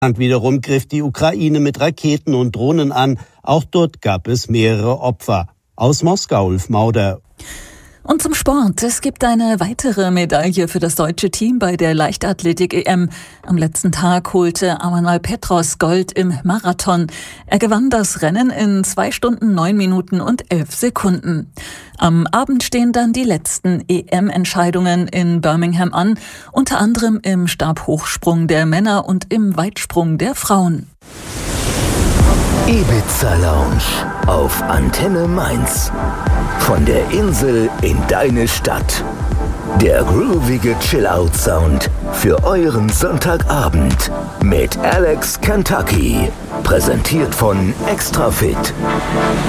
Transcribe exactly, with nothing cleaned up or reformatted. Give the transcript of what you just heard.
Wiederum griff die Ukraine mit Raketen und Drohnen an. Auch dort gab es mehrere Opfer. Aus Moskau, Ulf Mauder. Und zum Sport. Es gibt eine weitere Medaille für das deutsche Team bei der Leichtathletik-E M. Am letzten Tag holte Amanal Petros Gold im Marathon. Er gewann das Rennen in zwei Stunden, neun Minuten und elf Sekunden. Am Abend stehen dann die letzten E M-Entscheidungen in Birmingham an, unter anderem im Stabhochsprung der Männer und im Weitsprung der Frauen. Ibiza Lounge auf Antenne Mainz. Von der Insel in deine Stadt. Der groovige Chill-Out-Sound für euren Sonntagabend mit Alex Kentucky. Präsentiert von Extrafit.